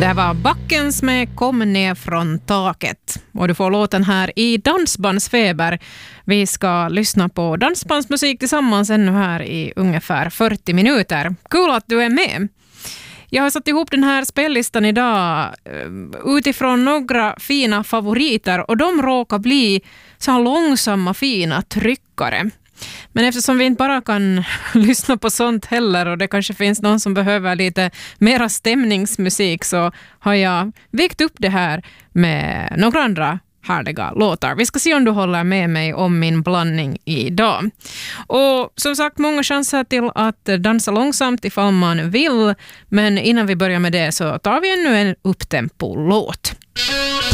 Det var Backens med Kom ner från taket. Och du får låten här i Dansbandsfeber. Vi ska lyssna på dansbandsmusik tillsammans ännu här i ungefär 40 minuter. Kul att du är med. Jag har satt ihop den här spellistan idag utifrån några fina favoriter. Och de råkar bli så här långsamma, fina tryckare. Men eftersom vi inte bara kan lyssna på sånt heller och det kanske finns någon som behöver lite mera stämningsmusik, så har jag vikt upp det här med några andra härliga låtar. Vi ska se om du håller med mig om min blandning idag. Och som sagt, många chanser till att dansa långsamt ifall man vill. Men innan vi börjar med det så tar vi ännu en upptempo-låt.